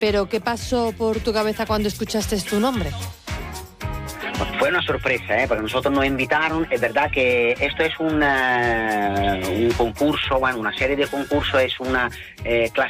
Pero ¿qué pasó por tu cabeza cuando escuchaste tu nombre? Fue una sorpresa, porque nosotros nos invitaron. Es verdad que esto es un concurso, bueno, una serie de concursos, es una